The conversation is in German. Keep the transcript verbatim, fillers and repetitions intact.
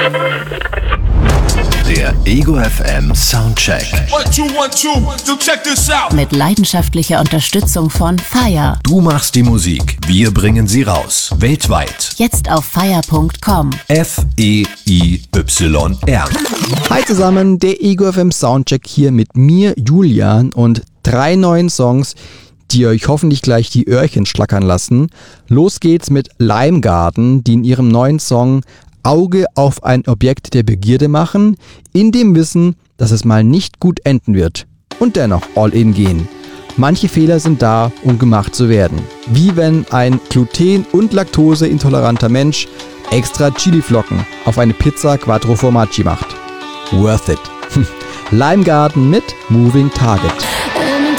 Der Ego F M Soundcheck. One, two, one, two. Check this out. Mit leidenschaftlicher Unterstützung von Fire. Du machst die Musik, wir bringen sie raus. Weltweit. Jetzt auf fire punkt com. F E I Y R. Hi zusammen, der Ego F M Soundcheck hier mit mir, Julian, und drei neuen Songs, die euch hoffentlich gleich die Öhrchen schlackern lassen. Los geht's mit Lime Garden, die in ihrem neuen Song Auge auf ein Objekt der Begierde machen, in dem Wissen, dass es mal nicht gut enden wird. Und dennoch all in gehen. Manche Fehler sind da, um gemacht zu werden. Wie wenn ein gluten- und laktoseintoleranter Mensch extra Chiliflocken auf eine Pizza Quattro Formaggi macht. Worth it. Lime Garden mit Moving Target.